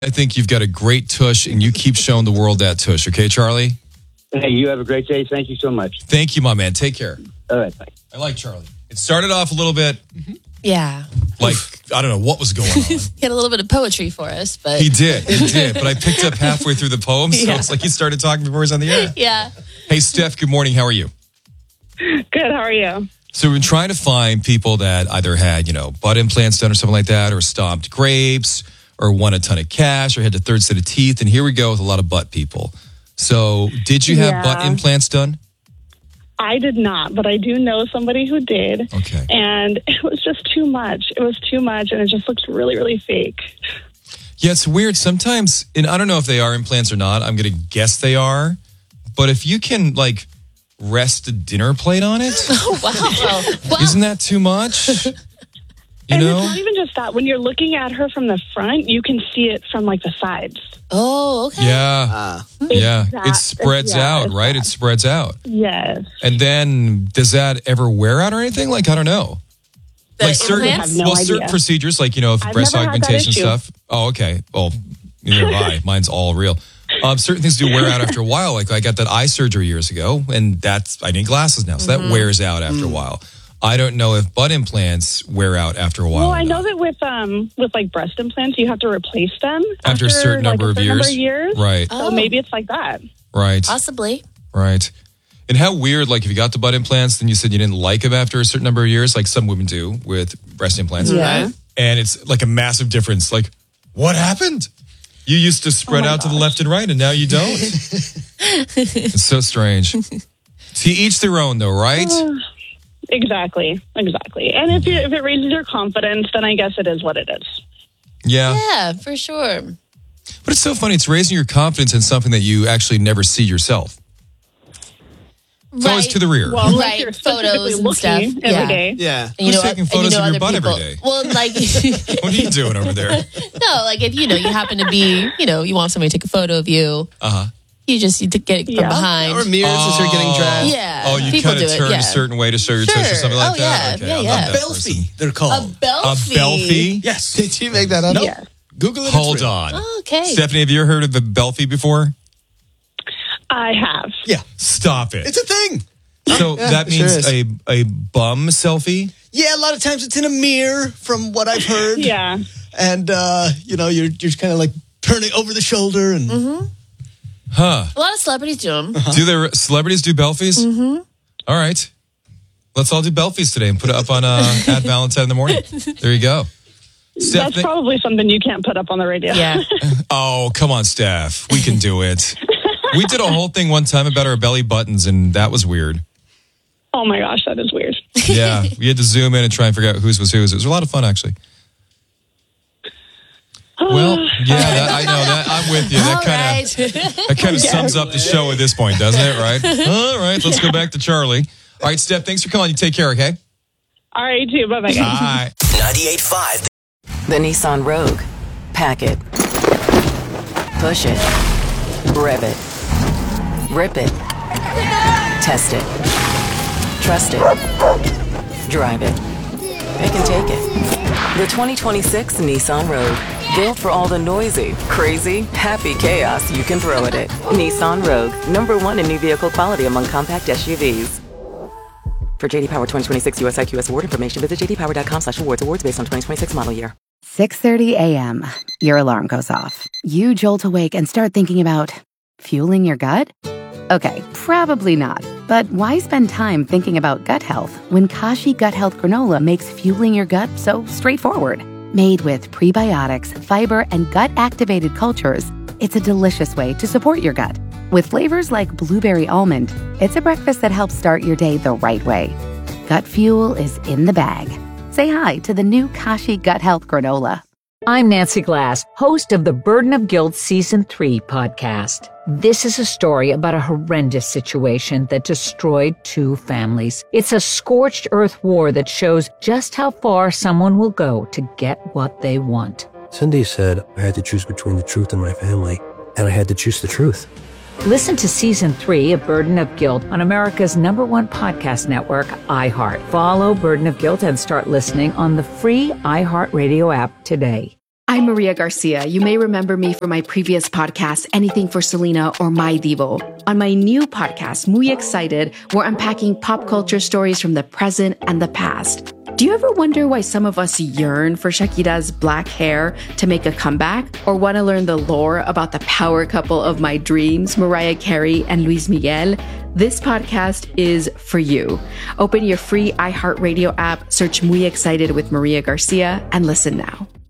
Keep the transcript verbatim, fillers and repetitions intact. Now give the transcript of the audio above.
I think you've got a great tush, and you keep showing the world that tush. Okay, Charlie? Hey, you have a great day. Thank you so much. Thank you, my man. Take care. All right, bye. I like Charlie. It started off a little bit Yeah. like, I don't know what was going on. He had a little bit of poetry for us, but He did. He did. But I picked up halfway through the poem, so Yeah. it's like he started talking before he was on the air. yeah. Hey, Steph, good morning. How are you? Good. How are you? So we've been trying to find people that either had, you know, butt implants done or something like that, or stomped grapes, or won a ton of cash, or had the third set of teeth. And here we go with a lot of butt people. So did you have Yeah. butt implants done? I did not, but I do know somebody who did. Okay. And it was just too much. It was too much, and it just looks really, really fake. Yeah, it's weird. Sometimes, and I don't know if they are implants or not. I'm going to guess they are. But if you can, like, rest a dinner plate on it, Oh, wow. Well, isn't that too much? You and know? it's not even just that. When you're looking at her from the front, you can see it from, like, the sides. oh, okay. Yeah. yeah. that- It spreads yeah, out, it's right? that. It spreads out. Yes. And then does that ever wear out or anything? Like, I don't know. The like certain, implants? I have no well, idea. certain procedures, like, you know, if I've breast never had that augmentation issue. stuff. Oh, okay. Well, neither have I. Mine's all real. Um, certain things do wear out after a while. Like I got that eye surgery years ago, and that's I need glasses now, so Mm-hmm. that wears out after a while. I don't know if butt implants wear out after a while. Well, or I know not. that with um with like breast implants, you have to replace them after a certain like, number a of certain years. Number of years. Right, So Oh. maybe it's like that. right, Possibly. right. And how weird, like if you got the butt implants, then you said you didn't like them after a certain number of years, like some women do with breast implants. Yeah. And it's like a massive difference. Like, what happened? You used to spread Oh my out to the gosh. left and right, and now you don't. It's so strange. To each their own, though, right? Exactly. Exactly. And if you, if it raises your confidence, then I guess it is what it is. Yeah. Yeah, for sure. But it's so funny. It's raising your confidence in something that you actually never see yourself. It's always to the rear. Well, unless Right, you're photos specifically and looking stuff. every Yeah. day. Yeah. And you Who's know, taking and photos you know of your other butt every people. day? Well, like, What are you doing over there? no, like if you know you happen to be, you know, you want somebody to take a photo of you, Uh huh. you just you get it from Yeah. behind. Or mirrors as you're getting dressed. yeah. Oh, you people kind do of it, turn yeah. a certain way to show your tush or Sure. something like Oh, that? yeah. Okay, Yeah, I'm yeah. not that person. Belfie, they're A called. A belfie. belfie? Yes. Did you make that up? Yes. Google it. Hold it's real. on. Oh, okay. Stephanie, have you ever heard of a belfie before? I have. Yeah. Stop it. It's a thing. So Yeah, that it sure means is. a, a bum selfie? Yeah, a lot of times it's in a mirror, from what I've heard. Yeah. And, uh, you know, you're, you're kind of like turning over the shoulder and. Huh. A lot of celebrities do them. Do their celebrities do belfies? Mm-hmm. All right. Let's all do belfies today and put it up on uh, at Valentine in the morning. There you go. That's Stephanie. probably something you can't put up on the radio. Yeah. Oh, come on, Steph. We can do it. We did a whole thing one time about our belly buttons, and that was weird. Oh my gosh, that is weird. Yeah, we had to zoom in and try and figure out whose was whose. It was a lot of fun, actually. Well, yeah, that, I know that. I'm with you. That All kind right. of that kind of sums up the show at this point, doesn't it? Right? All right, let's go back to Charlie. All right, Steph, thanks for calling. You take care, okay? All right, you too. Bye bye, guys. Bye. ninety-eight point five. The Nissan Rogue. Pack it. Push it. Rev it. Rip it. Test it. Trust it. Drive it. Pick and take it. The twenty twenty-six Nissan Rogue. Built for all the noisy, crazy, happy chaos you can throw at it. Nissan Rogue. Number one in new vehicle quality among compact S U Vs. For J D Power twenty twenty-six U S I Q S award information, visit j d power dot com slash awards. Awards based on twenty twenty-six model year. six thirty a.m. Your alarm goes off. You jolt awake and start thinking about fueling your gut? Okay, probably not. But why spend time thinking about gut health when Kashi Gut Health Granola makes fueling your gut so straightforward? Made with prebiotics, fiber, and gut-activated cultures, it's a delicious way to support your gut. With flavors like blueberry almond, it's a breakfast that helps start your day the right way. Gut fuel is in the bag. Say hi to the new Kashi Gut Health Granola. I'm Nancy Glass, host of the Burden of Guilt Season three podcast. This is a story about a horrendous situation that destroyed two families. It's a scorched earth war that shows just how far someone will go to get what they want. Cindy said I had to choose between the truth and my family, and I had to choose the truth. Listen to Season three of Burden of Guilt on America's number one podcast network, iHeart. Follow Burden of Guilt and start listening on the free iHeartRadio app today. I'm Maria Garcia. You may remember me from my previous podcast, Anything for Selena or My Divo. On my new podcast, Muy Excited, we're unpacking pop culture stories from the present and the past. Do you ever wonder why some of us yearn for Shakira's black hair to make a comeback? Or want to learn the lore about the power couple of my dreams, Mariah Carey and Luis Miguel? This podcast is for you. Open your free iHeartRadio app, search Muy Excited with Maria Garcia, and listen now.